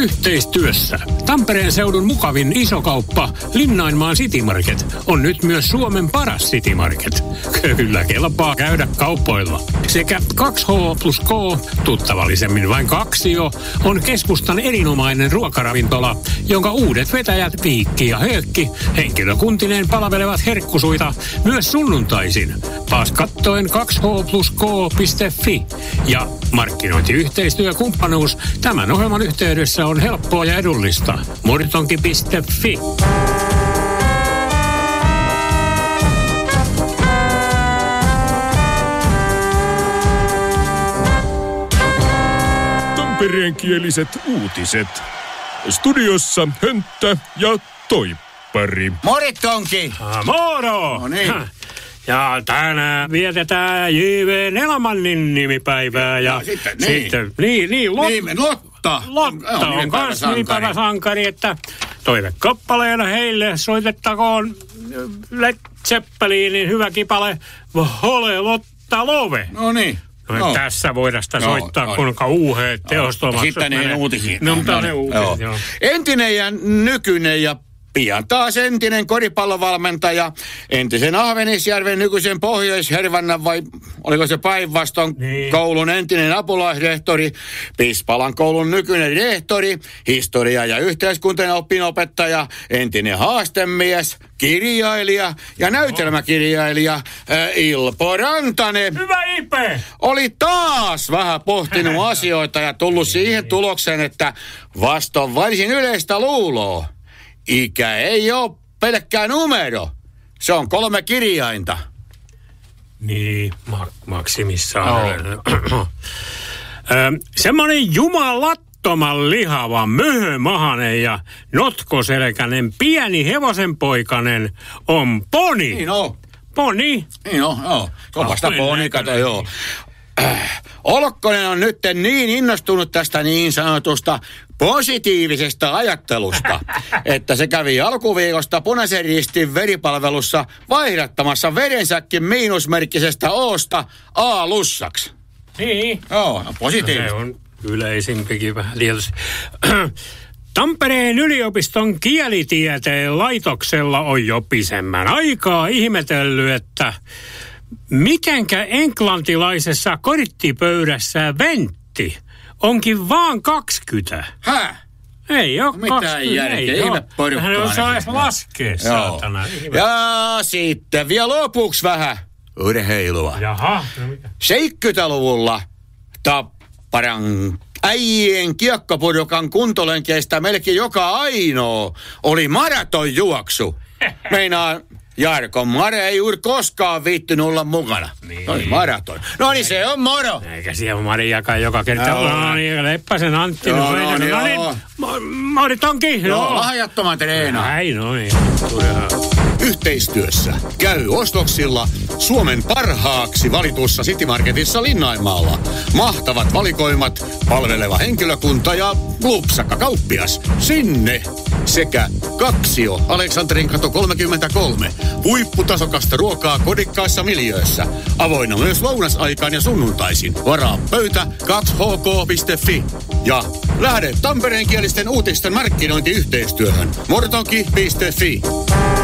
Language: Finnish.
Yhteistyössä Tampereen seudun mukavin isokauppa Linnainmaan City Market on nyt myös Suomen paras City Market. Kyllä kelpaa käydä kauppoilla. Sekä 2H plus K, tuttavallisemmin vain Kaksio, on keskustan erinomainen ruokaravintola, jonka uudet vetäjät Viikki ja Höökki henkilökuntineen palvelevat herkkusuita myös sunnuntaisin. Paas kattoen 2hplusk.fi ja markkinointiyhteistyökumppanuus tämän ohjelman yhteydessä on helppoa ja edullista. Murtonki.fi. Tampereenkieliset uutiset. Studiossa Hönttä ja Toippari. Moritonki! Moro! No niin. Ja tänään vietetään J.V. Nelamannin nimipäivää ja sitten Lotta on kans nimipäiväsankari, että toivekappaleena heille soitettakoon Led Zeppelinin hyvä kipale Hole Lotta Love. No niin. No. Tässä voidaan sitä soittaa, kuinka uuheet teostomat. Sitten ne uutisiin. Joo. Entinen ja nykyinen ja pian taas entinen koripallovalmentaja, entisen Ahvenisjärven nykyisen Pohjois-Hervannan vai oliko se päinvastoin koulun entinen apulaisrehtori, Pispalan koulun nykyinen rehtori, historia- ja yhteiskuntainen opinopettaja, entinen haastemies, kirjailija ja näytelmäkirjailija Ilpo Rantanen. Hyvä Ipe! Oli taas vähän pohtinut asioita ja tullut siihen tulokseen, että vastoin varsin yleistä luuloa. Ikä ei ole pelkkää numero. Se on 3 kirjainta. Niin, maksimissaan. Semmoinen jumalattoman lihava, möhömahanen ja notkoselkäinen pieni hevosenpoikainen on poni. Niin on. Poni? Niin on, joo. Kopasta poni, kato, joo. Olkkonen on nyt niin innostunut tästä niin sanotusta positiivisesta ajattelusta, että se kävi alkuviikosta Punaisen Ristin veripalvelussa vaihdattamassa verensäkkin miinusmerkkisestä O:sta A-lussaksi. Niin. Joo, positiivista. Se on yleisimpikin vähän tietysti. Tampereen yliopiston kielitieteen laitoksella on jo pisemmän aikaa ihmetellyt, että mitenkä englantilaisessa korttipöydässä ventti onkin vaan 20. Häh? Ei ole mitään 20. järkeä, ihme porukkaa. Hän osaisi laskea, saatana. Ja sitten vielä lopuksi vähän urheilua. Jaha, no mitä? 70-luvulla Tapparan äijien kiekkopudokan kuntolenkeistä melkein joka ainoa oli maratonjuoksu. Meinaa Jarkon Mare ei juuri koskaan viittynyt olla mukana. Niin. Oli maraton. No niin, se on moro. Eikä siellä Mariakaan joka kerta. No niin, Leppäsen Antti. Joo, Moritonki. Joo, lahjattoman treena. Näin, no niin. Yhteistyössä käy ostoksilla Suomen parhaaksi valitussa City Marketissa Linnainmaalla. Mahtavat valikoimat, palveleva henkilökunta ja lupsakka kauppias. Sinne! Sekä Kaksio, Aleksanterin kato 33. Huipputasokasta ruokaa kodikkaissa miljöössä. Avoinna myös lounasaikaan ja sunnuntaisin. Varaa pöytä 2hk.fi. Ja lähde tampereenkielisten uutisten markkinointiyhteistyöhön. Mortonki.fi.